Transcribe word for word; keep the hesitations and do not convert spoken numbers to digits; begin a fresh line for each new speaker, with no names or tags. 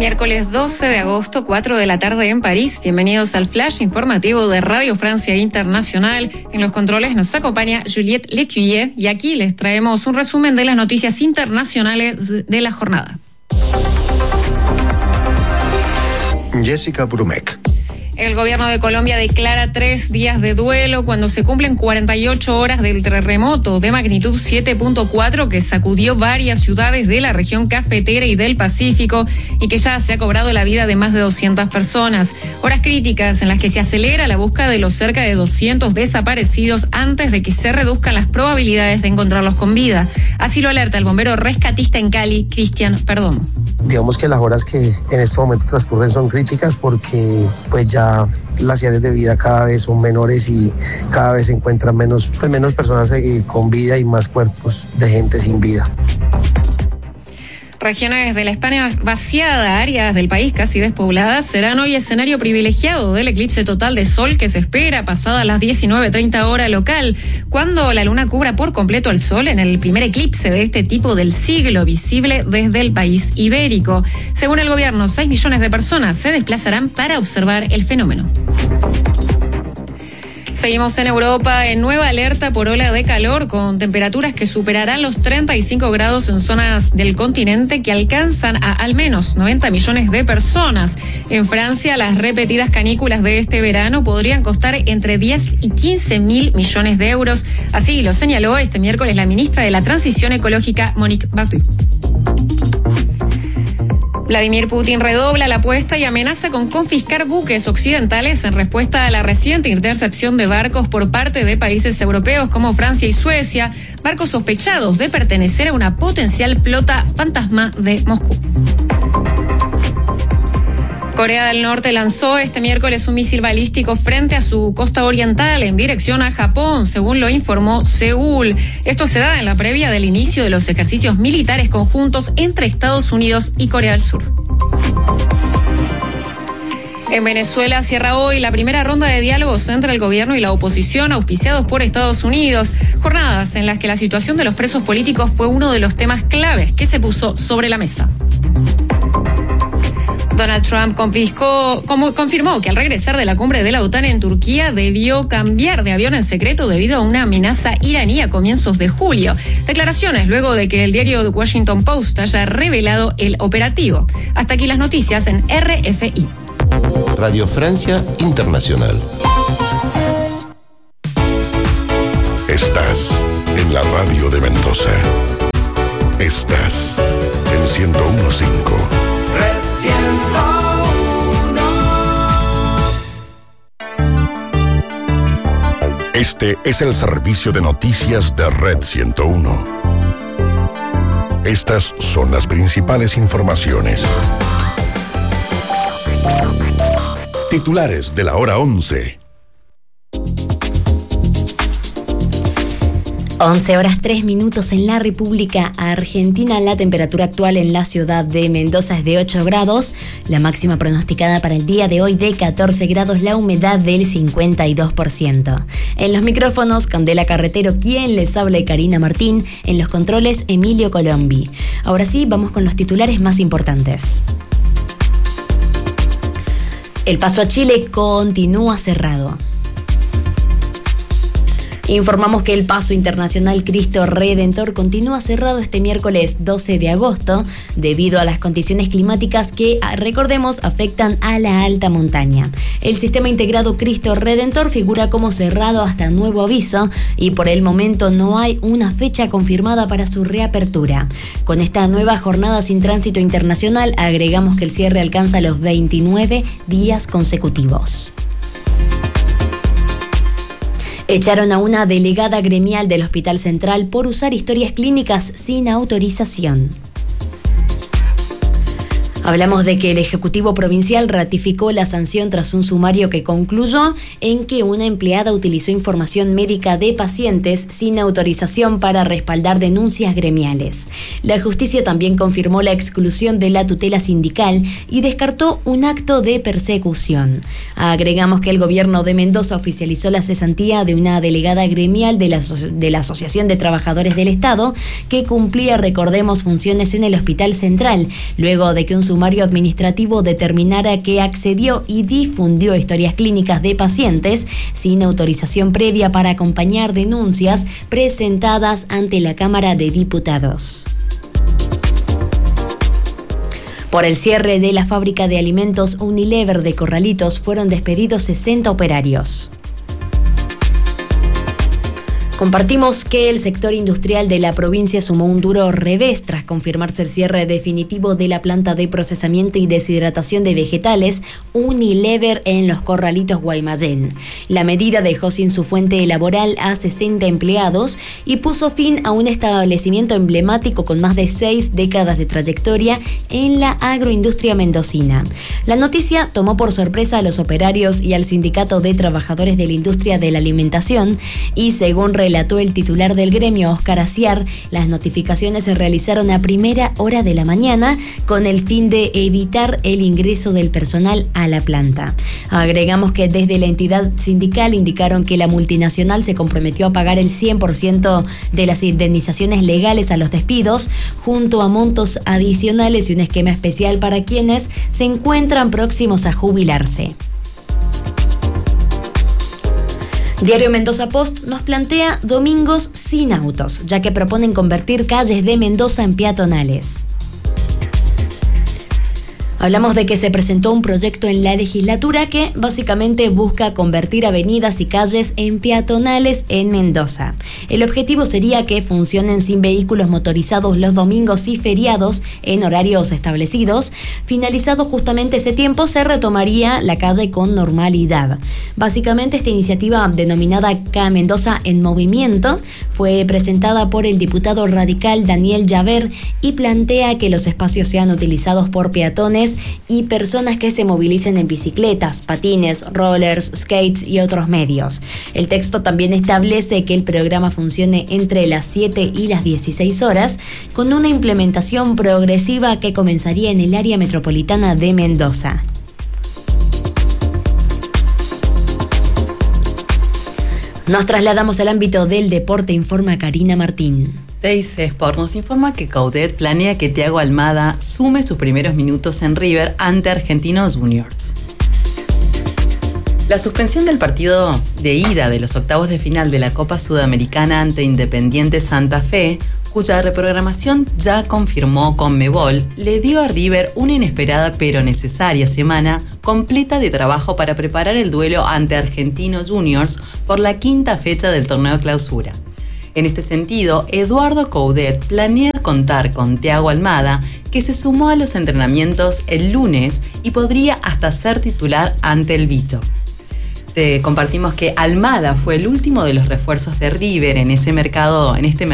Miércoles doce de agosto, cuatro de la tarde en París. Bienvenidos al flash informativo de Radio Francia Internacional. En los controles nos acompaña Juliette Lecuyer y aquí les traemos un resumen de las noticias internacionales de la jornada.
Jessica Brumek.
El gobierno de Colombia declara tres días de duelo cuando se cumplen cuarenta y ocho horas del terremoto de magnitud siete punto cuatro que sacudió varias ciudades de la región cafetera y del Pacífico y que ya se ha cobrado la vida de más de doscientas personas. Horas críticas en las que se acelera la búsqueda de los cerca de doscientos desaparecidos antes de que se reduzcan las probabilidades de encontrarlos con vida. Así lo alerta el bombero rescatista en Cali, Cristian Perdomo.
Digamos que las horas que en este momento transcurren son críticas porque pues ya las áreas de vida cada vez son menores y cada vez se encuentran menos, pues menos personas con vida y más cuerpos de gente sin vida.
Regiones de la España vaciada, áreas del país casi despobladas, serán hoy escenario privilegiado del eclipse total de sol que se espera pasadas las diecinueve treinta hora local, cuando la luna cubra por completo al sol en el primer eclipse de este tipo del siglo, visible desde el país ibérico. Según el gobierno, seis millones de personas se desplazarán para observar el fenómeno. Seguimos en Europa en nueva alerta por ola de calor con temperaturas que superarán los treinta y cinco grados en zonas del continente que alcanzan a al menos noventa millones de personas. En Francia, las repetidas canículas de este verano podrían costar entre diez y quince mil millones de euros. Así lo señaló este miércoles la ministra de la Transición Ecológica, Monique Barthuy. Vladimir Putin redobla la apuesta y amenaza con confiscar buques occidentales en respuesta a la reciente intercepción de barcos por parte de países europeos como Francia y Suecia, barcos sospechados de pertenecer a una potencial flota fantasma de Moscú. Corea del Norte lanzó este miércoles un misil balístico frente a su costa oriental en dirección a Japón, según lo informó Seúl. Esto se da en la previa del inicio de los ejercicios militares conjuntos entre Estados Unidos y Corea del Sur. En Venezuela cierra hoy la primera ronda de diálogos entre el gobierno y la oposición, auspiciados por Estados Unidos. Jornadas en las que la situación de los presos políticos fue uno de los temas claves que se puso sobre la mesa. Donald Trump confiscó, como confirmó que al regresar de la cumbre de la OTAN en Turquía debió cambiar de avión en secreto debido a una amenaza iraní a comienzos de julio. Declaraciones luego de que el diario The Washington Post haya revelado el operativo. Hasta aquí las noticias en R F I.
Radio Francia Internacional. Estás en la radio de Mendoza. Estás en ciento uno punto cinco. Este es el servicio de noticias de Red ciento uno. Estas son las principales informaciones. Titulares de la hora once.
once horas tres minutos en la República Argentina. La temperatura actual en la ciudad de Mendoza es de ocho grados. La máxima pronosticada para el día de hoy de catorce grados. La humedad del cincuenta y dos por ciento. En los micrófonos, Candela Carretero, quien les habla, y Karina Martín. En los controles, Emilio Colombi. Ahora sí, vamos con los titulares más importantes. El paso a Chile continúa cerrado. Informamos que el paso internacional Cristo Redentor continúa cerrado este miércoles doce de agosto debido a las condiciones climáticas que, recordemos, afectan a la alta montaña. El sistema integrado Cristo Redentor figura como cerrado hasta nuevo aviso y por el momento no hay una fecha confirmada para su reapertura. Con esta nueva jornada sin tránsito internacional, agregamos que el cierre alcanza los veintinueve días consecutivos. Echaron a una delegada gremial del Hospital Central por usar historias clínicas sin autorización. Hablamos de que el Ejecutivo Provincial ratificó la sanción tras un sumario que concluyó en que una empleada utilizó información médica de pacientes sin autorización para respaldar denuncias gremiales. La justicia también confirmó la exclusión de la tutela sindical y descartó un acto de persecución. Agregamos que el gobierno de Mendoza oficializó la cesantía de una delegada gremial de la, de la Asociación de Trabajadores del Estado que cumplía, recordemos, funciones en el Hospital Central, luego de que un sumario administrativo determinara que accedió y difundió historias clínicas de pacientes sin autorización previa para acompañar denuncias presentadas ante la Cámara de Diputados. Por el cierre de la fábrica de alimentos Unilever de Corralitos fueron despedidos sesenta operarios. Compartimos que el sector industrial de la provincia sumó un duro revés tras confirmarse el cierre definitivo de la planta de procesamiento y deshidratación de vegetales Unilever en Los Corralitos, Guaymallén. La medida dejó sin su fuente laboral a sesenta empleados y puso fin a un establecimiento emblemático con más de seis décadas de trayectoria en la agroindustria mendocina. La noticia tomó por sorpresa a los operarios y al Sindicato de Trabajadores de la Industria de la Alimentación y, según relató el titular del gremio, Óscar Aciar, las notificaciones se realizaron a primera hora de la mañana con el fin de evitar el ingreso del personal a la planta. Agregamos que desde la entidad sindical indicaron que la multinacional se comprometió a pagar el cien por ciento de las indemnizaciones legales a los despidos, junto a montos adicionales y un esquema especial para quienes se encuentran próximos a jubilarse. Diario Mendoza Post nos plantea domingos sin autos, ya que proponen convertir calles de Mendoza en peatonales. Hablamos de que se presentó un proyecto en la legislatura que básicamente busca convertir avenidas y calles en peatonales en Mendoza. El objetivo sería que funcionen sin vehículos motorizados los domingos y feriados en horarios establecidos. Finalizado justamente ese tiempo, se retomaría la calle con normalidad. Básicamente, esta iniciativa, denominada K Mendoza en Movimiento, fue presentada por el diputado radical Daniel Llaver y plantea que los espacios sean utilizados por peatones y personas que se movilicen en bicicletas, patines, rollers, skates y otros medios. El texto también establece que el programa funcione entre las siete y las dieciséis horas, con una implementación progresiva que comenzaría en el área metropolitana de Mendoza. Nos trasladamos al ámbito del deporte, informa Karina Martín.
Teis Sport nos informa que Coudet planea que Thiago Almada sume sus primeros minutos en River ante Argentinos Juniors. La suspensión del partido de ida de los octavos de final de la Copa Sudamericana ante Independiente Santa Fe, cuya reprogramación ya confirmó Conmebol, le dio a River una inesperada pero necesaria semana completa de trabajo para preparar el duelo ante Argentinos Juniors por la quinta fecha del torneo Clausura. En este sentido, Eduardo Coudet planea contar con Thiago Almada, que se sumó a los entrenamientos el lunes y podría hasta ser titular ante el Bicho. Te compartimos que Almada fue el último de los refuerzos de River en ese mercado, en este